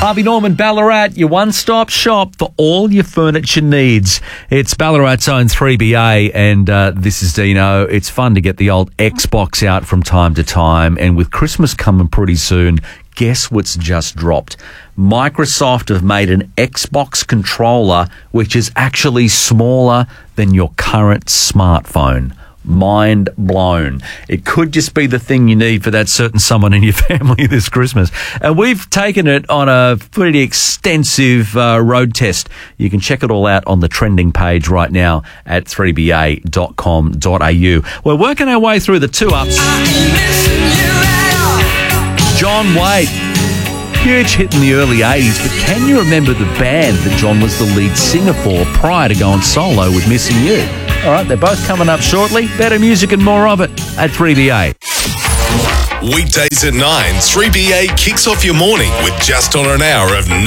Harvey Norman Ballarat, your one-stop shop for all your furniture needs. It's Ballarat's own 3BA, and this is Dino. It's fun to get the old Xbox out from time to time, and with Christmas coming pretty soon, guess what's just dropped? Microsoft have made an Xbox controller which is actually smaller than your current smartphone. Mind blown. It could just be the thing you need for that certain someone in your family this Christmas. And we've taken it on a pretty extensive road test. You can check it all out on the trending page right now at 3ba.com.au. We're working our way through the two-ups. John Waite. Huge hit in the early 80s, but can you remember the band that John was the lead singer for prior to going solo with Missing You? All right, they're both coming up shortly. Better music and more of it at 3BA. Weekdays at 9, 3BA kicks off your morning with just on an hour of